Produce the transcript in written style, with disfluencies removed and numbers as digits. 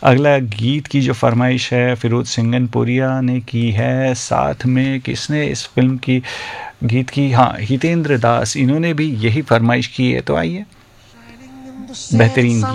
अगला गीत की जो फरमाइश है फिरोज सिंगनपुरिया ने की है, साथ में किसने इस फिल्म की गीत की, हाँ हितेंद्र दास, इन्होंने भी यही फरमाइश की है। तो आइए बेहतरीन गीत